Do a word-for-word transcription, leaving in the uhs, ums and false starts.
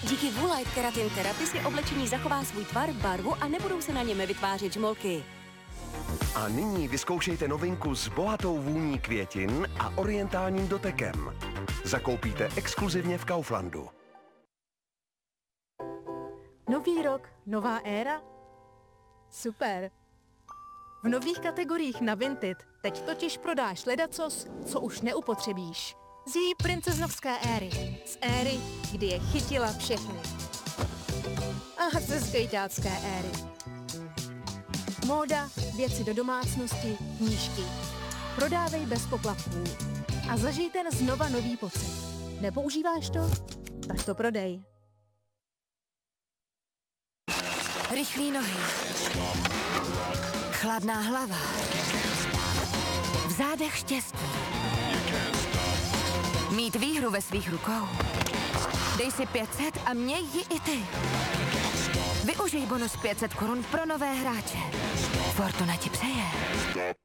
Díky Woolite Keratin Therapy si oblečení zachová svůj tvar, barvu a nebudou se na něm vytvářet žmolky. A nyní vyzkoušejte novinku s bohatou vůní květin a orientálním dotekem. Zakoupíte exkluzivně v Kauflandu. Nový rok, nová éra? Super. V nových kategoriích na Vinted teď totiž prodáš ledacos, co už neupotřebíš. Z její princeznovské éry. Z éry, kdy je chytila všechny. A ze skejťácké éry. Móda, věci do domácnosti, knížky. Prodávej bez poplatků. A zažij ten znova nový pocit. Nepoužíváš to? Tak to prodej. Rychlý nohy. Chladná hlava. V zádech štěstí. Mít výhru ve svých rukou. Dej si pět set a měj ji i ty. Využij bonus pět set korun pro nové hráče. Fortuna ti přeje.